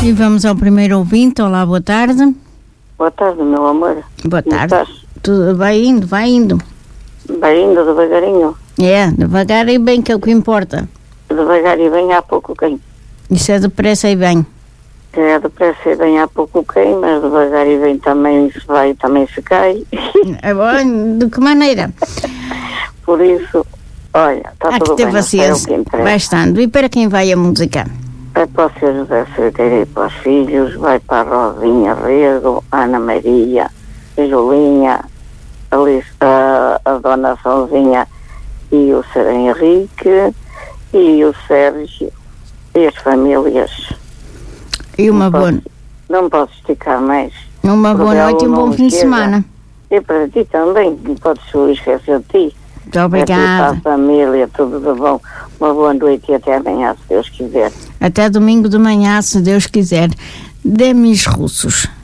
E vamos ao primeiro ouvinte. Olá, boa tarde. Boa tarde, meu amor. Boa tarde. Tudo vai indo. Vai indo devagarinho. É, devagar e bem, que é o que importa. Devagar e bem, há pouco quem. Isso é depressa e bem. É depressa e bem, há pouco quem, mas devagar e bem também se vai, também se cai. É bom, de que maneira? Por isso, olha, está tudo bem. Paciência. Vai estando. E para quem vai a música? Vai para o Sr. José Cerqueira e para os filhos, vai para a Rosinha Rego, a Ana Maria, a Julinha, a Dona Sonzinha e o Sr. Henrique e o Sérgio e as famílias. E uma boa... Não posso esticar mais. Uma boa noite e um bom fim de semana. E para ti também, não podes esquecer de ti. Muito obrigada. A família, tudo de bom. Uma boa noite e até amanhã, se Deus quiser. Até domingo de manhã, se Deus quiser. Demis Russos.